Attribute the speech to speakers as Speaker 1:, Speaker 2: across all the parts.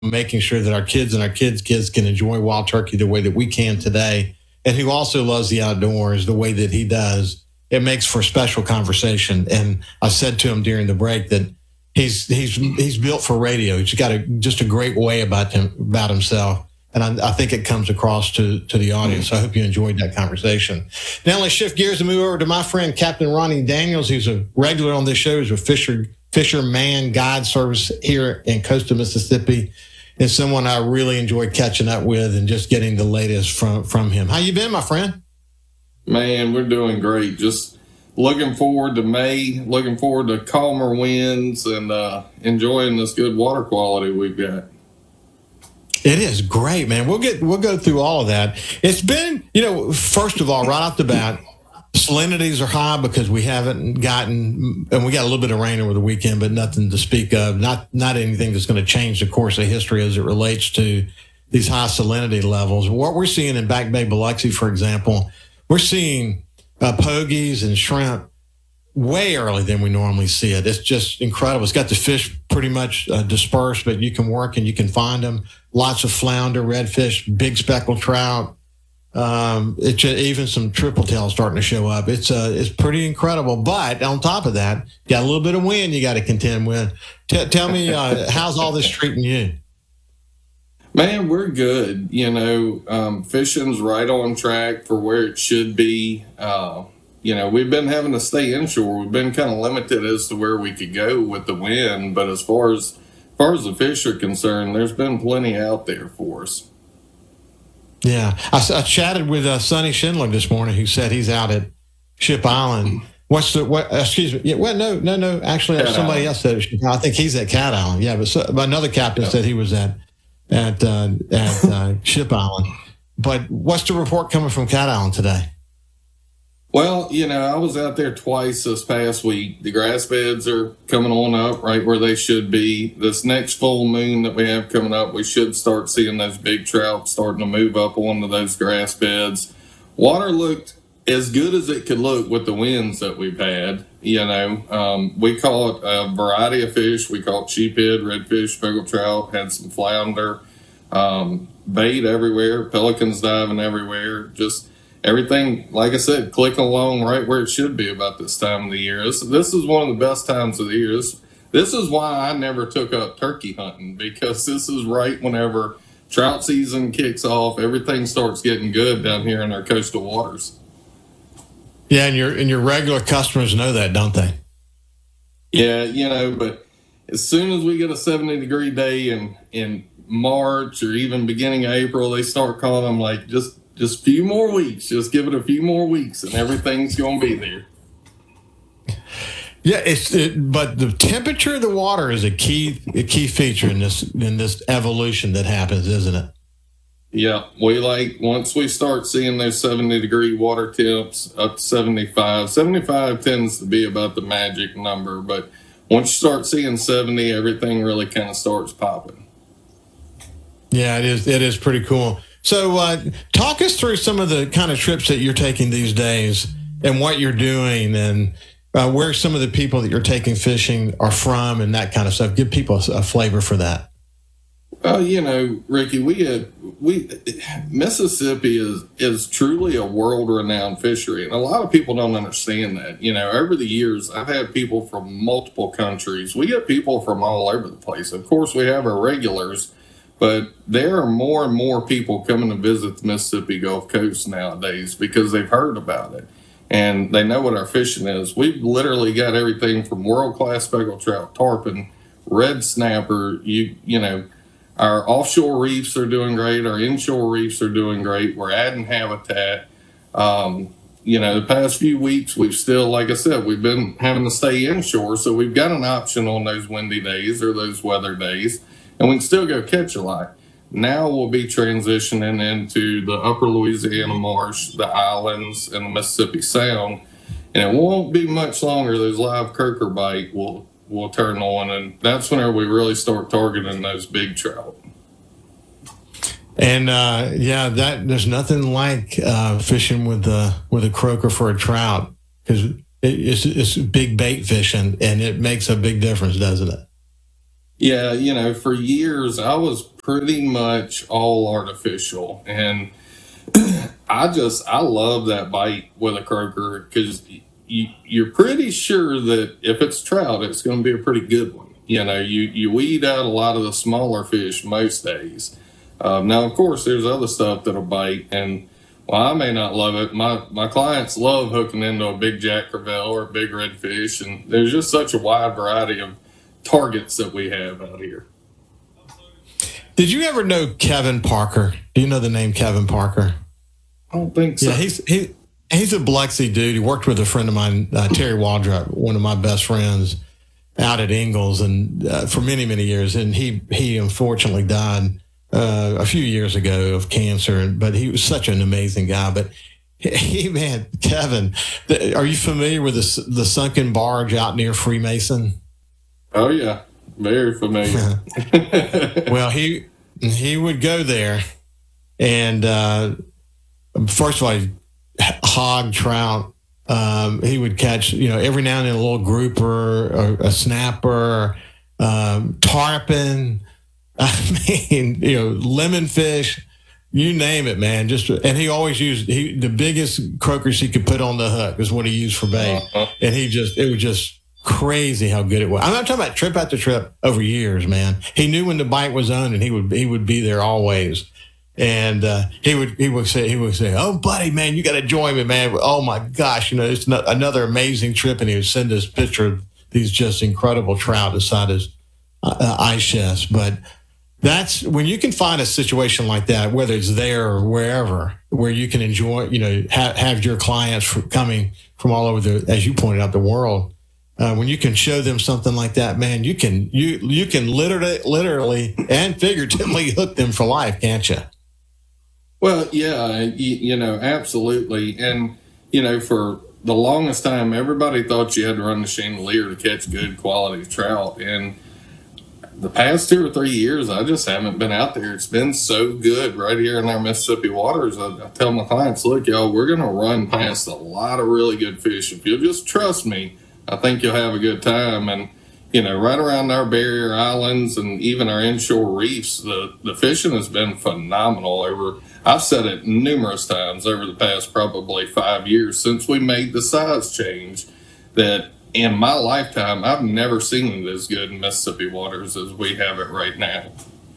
Speaker 1: making sure that our kids and our kids' can enjoy wild turkey the way that we can today, and who also loves the outdoors the way that he does, it makes for a special conversation. And I said to him during the break that he's built for radio. He's got just a great way about himself. And I think it comes across to the audience. So I hope you enjoyed that conversation. Now let's shift gears and move over to my friend, Captain Ronnie Daniels, who's a regular on this show. He's a fisherman guide service here in coastal Mississippi. And someone I really enjoyed catching up with and just getting the latest from him. How you been, my friend?
Speaker 2: Man, we're doing great. Just looking forward to May, looking forward to calmer winds, and enjoying this good water quality we've got.
Speaker 1: It is great, man. We'll go through all of that. It's been, first of all, right off the bat, salinities are high because we haven't gotten, and we got a little bit of rain over the weekend, but nothing to speak of. Not anything that's going to change the course of history as it relates to these high salinity levels. What we're seeing in Back Bay, Biloxi, for example, we're seeing pogies and shrimp way early than we normally see it. It's just incredible. It's got the fish pretty much dispersed, but you can work and you can find them. Lots of flounder, redfish, big speckled trout. Even some triple tails starting to show up. It's pretty incredible. But on top of that, got a little bit of wind you got to contend with. Tell me, how's all this treating you?
Speaker 2: Man, we're good. Fishing's right on track for where it should be. We've been having to stay inshore. We've been kind of limited as to where we could go with the wind. But as far as the fish are concerned, there's been plenty out there for us.
Speaker 1: Yeah. I chatted with Sonny Schindler this morning, who said he's out at Ship Island. Excuse me. Yeah, well, no. Actually,
Speaker 2: Cat
Speaker 1: somebody
Speaker 2: Island.
Speaker 1: Else said I think he's at Cat Island. Yeah, but another captain said he was at Ship Island. But what's the report coming from Cat Island today?
Speaker 2: Well, I was out there twice this past week. The grass beds are coming on up right where they should be. This next full moon that we have coming up, we should start seeing those big trout starting to move up onto those grass beds. Water looked as good as it could look with the winds that we've had. We caught a variety of fish. We caught sheephead, redfish, speckled trout, had some flounder, bait everywhere, pelicans diving everywhere, just everything, like I said, clicking along right where it should be about this time of the year. This is one of the best times of the year. This is why I never took up turkey hunting, because this is right whenever trout season kicks off. Everything starts getting good down here in our coastal waters.
Speaker 1: Yeah, and your regular customers know that, don't they?
Speaker 2: Yeah, but as soon as we get a 70-degree day in March or even beginning of April, they start calling them like, just a few more weeks. Just give it a few more weeks, and everything's going to be there.
Speaker 1: Yeah, but the temperature of the water is a key feature in this evolution that happens, isn't it?
Speaker 2: Yeah, once we start seeing those 70-degree water temps up to 75. 75 tends to be about the magic number, but once you start seeing 70, everything really kind of starts popping. Yeah,
Speaker 1: it is pretty cool. So talk us through some of the kind of trips that you're taking these days and what you're doing, and where some of the people that you're taking fishing are from and that kind of stuff. Give people a flavor for that.
Speaker 2: Ricky, Mississippi is truly a world-renowned fishery, and a lot of people don't understand that. Over the years, I've had people from multiple countries. We get people from all over the place. Of course, we have our regulars, but there are more and more people coming to visit the Mississippi Gulf Coast nowadays because they've heard about it and they know what our fishing is. We've literally got everything from world-class speckled trout, tarpon, red snapper. Our offshore reefs are doing great. Our inshore reefs are doing great. We're adding habitat. The past few weeks, we've still, like I said, we've been having to stay inshore, so we've got an option on those windy days or those weather days, and we can still go catch a lot. Now we'll be transitioning into the upper Louisiana marsh, the islands, and the Mississippi Sound, and it won't be much longer. Those live croaker bite will turn on, and that's whenever we really start targeting those big trout.
Speaker 1: And there's nothing like fishing with a croaker for a trout, because it's big bait fishing, and it makes a big difference, doesn't it?
Speaker 2: Yeah, for years I was pretty much all artificial. And I love that bite with a croaker because you're pretty sure that if it's trout, it's going to be a pretty good one. You weed out a lot of the smaller fish most days. Now, of course, there's other stuff that'll bite, and while I may not love it, my clients love hooking into a big Jack Crevalle or a big redfish, and there's just such a wide variety of targets that we have out here.
Speaker 1: Did you ever know Kevin Parker? Do you know the name Kevin Parker?
Speaker 2: I don't think so.
Speaker 1: Yeah, he's a Biloxi dude. He worked with a friend of mine, Terry Waldrop, one of my best friends, out at Ingalls, and for many, many years. And he unfortunately died a few years ago of cancer. But he was such an amazing guy. But man, Kevin, are you familiar with the sunken barge out near Freemason?
Speaker 2: Oh yeah, very familiar.
Speaker 1: Well, he would go there, and first of all, hog, trout. He would catch, every now and then a little grouper, or a snapper, tarpon. I mean, lemon fish, you name it, man. And he always used the biggest croakers he could put on the hook is what he used for bait, and it was just crazy how good it was. I'm not talking about trip after trip over years, man. He knew when the bite was on, and he would be there always. And he would say, "Oh, buddy, man, you got to join me, man. Oh my gosh, it's another amazing trip." And he would send us picture of these just incredible trout beside his ice chest. But that's when you can find a situation like that, whether it's there or wherever, where you can enjoy, have your clients coming from all over as you pointed out, the world. When you can show them something like that, man, you can literally and figuratively hook them for life, can't you?
Speaker 2: Well, yeah, absolutely. And, for the longest time, everybody thought you had to run the chandelier to catch good quality trout. And the past 2 or 3 years, I just haven't been out there. It's been so good right here in our Mississippi waters. I tell my clients, look, y'all, we're going to run past a lot of really good fish. If you'll just trust me, I think you'll have a good time. And, right around our barrier islands and even our inshore reefs, the fishing has been phenomenal. I've said it numerous times over the past probably 5 years since we made the size change, that in my lifetime, I've never seen it as good in Mississippi waters as we have it right now.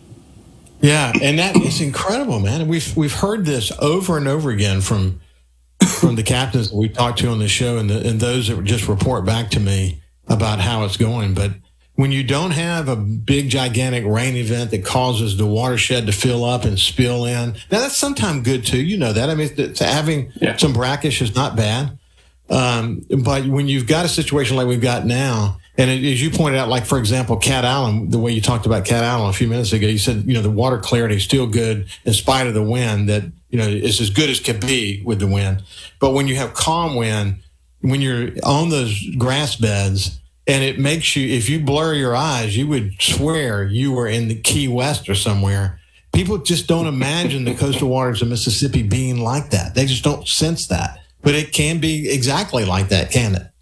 Speaker 1: Yeah, and that is incredible, man. And we've heard this over and over again from the captains that we talked to on the show, and those that just report back to me about how it's going. But when you don't have a big, gigantic rain event that causes the watershed to fill up and spill in, now that's sometimes good too. You know that. I mean, having some brackish is not bad. But when you've got a situation like we've got now, and as you pointed out, like, for example, Cat Island, the way you talked about Cat Island a few minutes ago, you said, the water clarity is still good in spite of the wind, that, it's as good as can be with the wind. But when you have calm wind, when you're on those grass beds, and it makes you, if you blur your eyes, you would swear you were in the Key West or somewhere. People just don't imagine the coastal waters of Mississippi being like that. They just don't sense that. But it can be exactly like that, can it?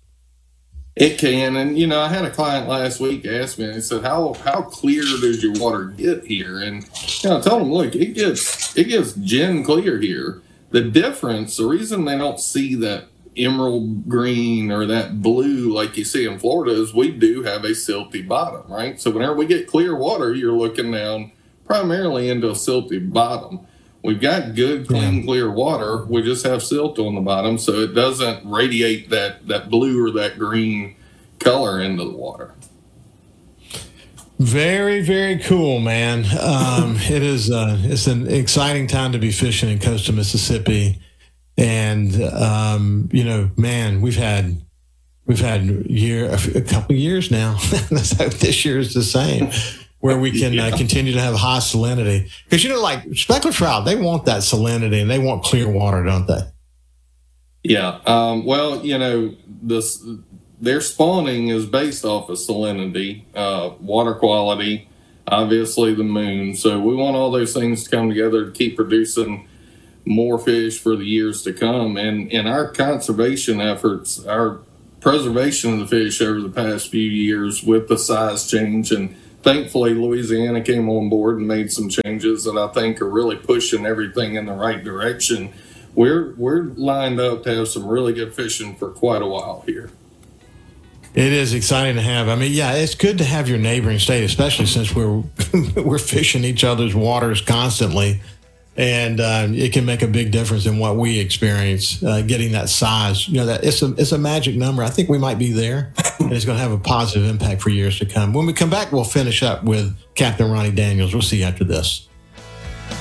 Speaker 2: It can. And, I had a client last week ask me, and he said, how clear does your water get here? And, I told him, look, it gets gin clear here. The difference, the reason they don't see that emerald green or that blue like you see in Florida is we do have a silty bottom, right? So whenever we get clear water, you're looking down primarily into a silty bottom. We've got good, clean, clear water. We just have silt on the bottom, so it doesn't radiate that blue or that green color into the water.
Speaker 1: Very, very cool, man. It is. It's an exciting time to be fishing in coastal Mississippi, and man, we've had a couple of years now. Let's hope this year is the same, where we can continue to have high salinity. Because, like speckled trout, they want that salinity and they want clear water, don't they?
Speaker 2: Yeah. Their spawning is based off of salinity, water quality, obviously the moon. So we want all those things to come together to keep producing more fish for the years to come. And in our conservation efforts, our preservation of the fish over the past few years with the size change and thankfully Louisiana came on board and made some changes that I think are really pushing everything in the right direction. We're lined up to have some really good fishing for quite a while here.
Speaker 1: It is exciting to have. I mean, yeah, it's good to have your neighboring state, especially since we're we're fishing each other's waters constantly, and it can make a big difference in what we experience. Getting that size, that it's a magic number. I think we might be there, and it's going to have a positive impact for years to come. When we come back, we'll finish up with Captain Ronnie Daniels. We'll see you after this.